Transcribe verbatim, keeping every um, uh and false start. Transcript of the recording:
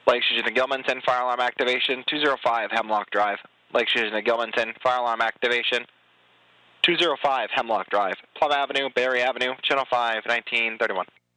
Lake Susan and Gilmanton, fire alarm activation, two oh five Hemlock Drive. Lake Susan and Gilmanton, fire alarm activation, two oh five Hemlock Drive. Plum Avenue, Berry Avenue, Channel five, nineteen thirty-one.